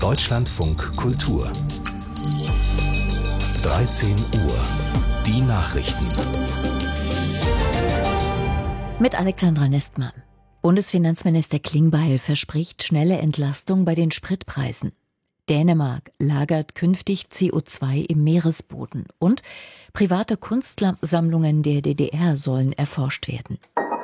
Deutschlandfunk Kultur 13 Uhr. Die Nachrichten. Mit Alexandra Nestmann. Bundesfinanzminister Klingbeil verspricht schnelle Entlastung bei den Spritpreisen. Dänemark lagert künftig CO2 im Meeresboden. Und private Kunstsammlungen der DDR sollen erforscht werden.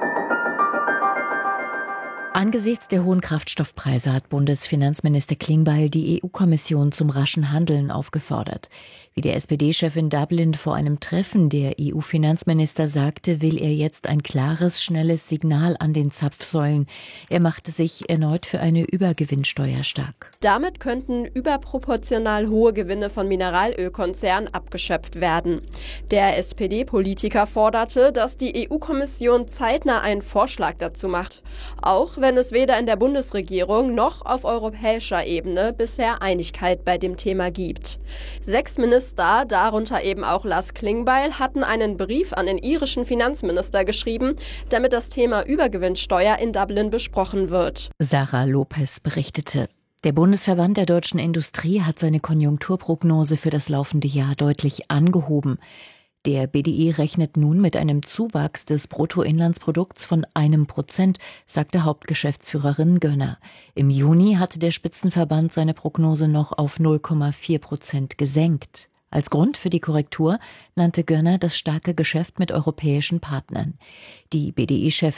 Angesichts der hohen Kraftstoffpreise hat Bundesfinanzminister Klingbeil die EU-Kommission zum raschen Handeln aufgefordert. Wie der SPD-Chef in Dublin vor einem Treffen der EU-Finanzminister sagte, will er jetzt ein klares, schnelles Signal an den Zapfsäulen. Er machte sich erneut für eine Übergewinnsteuer stark. Damit könnten überproportional hohe Gewinne von Mineralölkonzernen abgeschöpft werden. Der SPD-Politiker forderte, dass die EU-Kommission zeitnah einen Vorschlag dazu macht. Auch wenn es weder in der Bundesregierung noch auf europäischer Ebene bisher Einigkeit bei dem Thema gibt. 6 Minister, darunter eben auch Lars Klingbeil, hatten einen Brief an den irischen Finanzminister geschrieben, damit das Thema Übergewinnsteuer in Dublin besprochen wird. Sarah Lopez berichtete. Der Bundesverband der deutschen Industrie hat seine Konjunkturprognose für das laufende Jahr deutlich angehoben. Der BDI rechnet nun mit einem Zuwachs des Bruttoinlandsprodukts von 1%, sagte Hauptgeschäftsführerin Gönner. Im Juni hatte der Spitzenverband seine Prognose noch auf 0,4% gesenkt. Als Grund für die Korrektur nannte Gönner das starke Geschäft mit europäischen Partnern. Die BDI-Chefin